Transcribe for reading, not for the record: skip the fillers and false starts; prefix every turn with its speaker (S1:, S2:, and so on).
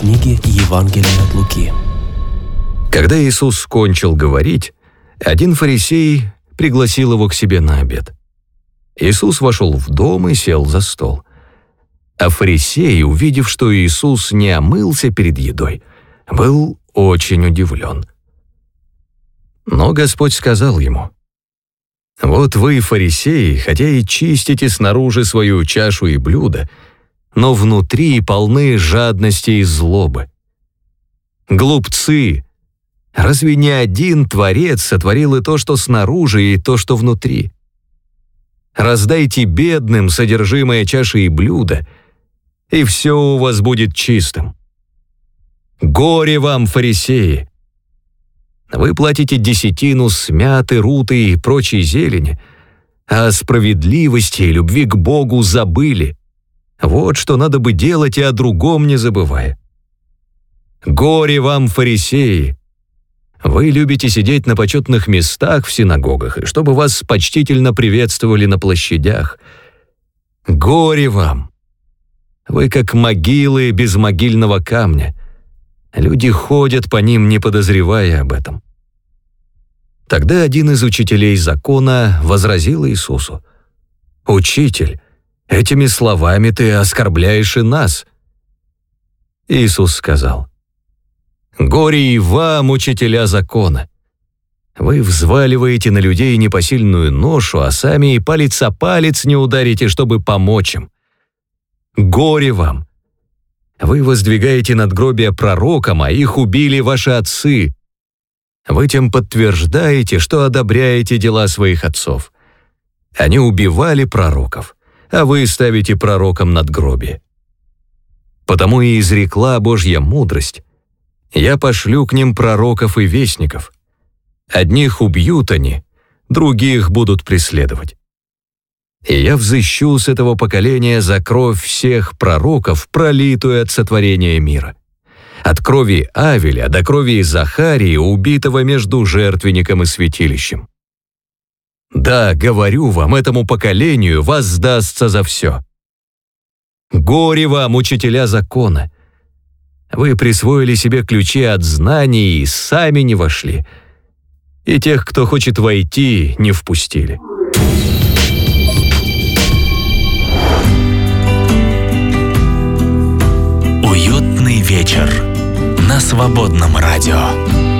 S1: книги Евангелия от Луки.
S2: Когда Иисус кончил говорить, один фарисей пригласил его к себе на обед. Иисус вошел в дом и сел за стол. А фарисей, увидев, что Иисус не омылся перед едой, был очень удивлен. Но Господь сказал ему: «Вот вы, фарисеи, хотя и чистите снаружи свою чашу и блюдо, но внутри полны жадности и злобы. Глупцы! Разве не один Творец сотворил и то, что снаружи, и то, что внутри? Раздайте бедным содержимое чаши и блюда, и все у вас будет чистым. Горе вам, фарисеи! Вы платите десятину с мяты, руты и прочей зелени, а о справедливости и любви к Богу забыли. Вот что надо бы делать, и о другом не забывая. Горе вам, фарисеи! Вы любите сидеть на почетных местах в синагогах, и чтобы вас почтительно приветствовали на площадях. Горе вам! Вы как могилы без могильного камня. Люди ходят по ним, не подозревая об этом». Тогда один из учителей закона возразил Иисусу: «Учитель, этими словами ты оскорбляешь и нас». Иисус сказал: «Горе и вам, учителя закона! Вы взваливаете на людей непосильную ношу, а сами и палец о палец не ударите, чтобы помочь им. Горе вам! Вы воздвигаете надгробия пророкам, а их убили ваши отцы. Вы тем подтверждаете, что одобряете дела своих отцов. Они убивали пророков, а вы ставите пророкам надгробие. Потому и изрекла Божья мудрость: я пошлю к ним пророков и вестников. Одних убьют они, других будут преследовать. И я взыщу с этого поколения за кровь всех пророков, пролитую от сотворения мира. От крови Авеля до крови Захарии, убитого между жертвенником и святилищем. Да, говорю вам, этому поколению воздастся за все. Горе вам, учителя закона! Вы присвоили себе ключи от знаний и сами не вошли, и тех, кто хочет войти, не впустили».
S3: Уютный вечер на Свободном радио.